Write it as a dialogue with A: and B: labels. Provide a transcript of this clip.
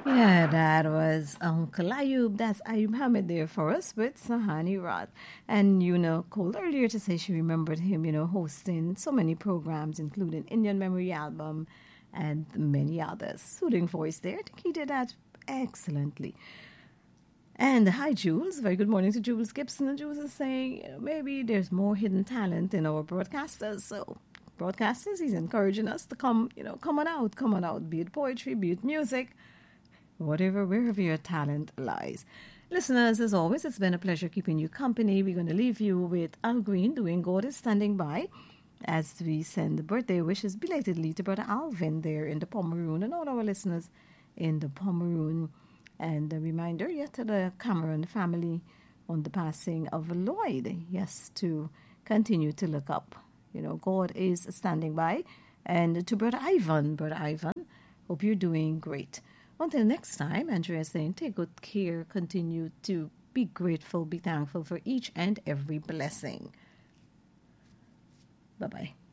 A: Yeah, that was Uncle Ayub. That's Ayub Hamid there for us with Sahani Rod. And, called earlier to say she remembered him, hosting so many programs, including Indian Memory Album and many others. Soothing voice there. I think he did that excellently. And hi, Jules. Very good morning to Jules Gibson. And Jules is saying, maybe there's more hidden talent in our broadcasters. So, broadcasters, he's encouraging us to come on out, be it poetry, be it music, wherever your talent lies. Listeners, as always, it's been a pleasure keeping you company. We're going to leave you with Al Green doing God is Standing By as we send the birthday wishes belatedly to Brother Alvin there in the Pomeroon and all our listeners in the Pomeroon. And a reminder, to the Cameron family on the passing of Lloyd, yes, to continue to look up. God is standing by. And to Brother Ivan, hope you're doing great. Until next time, Andrea is saying, take good care, continue to be grateful, be thankful for each and every blessing. Bye-bye.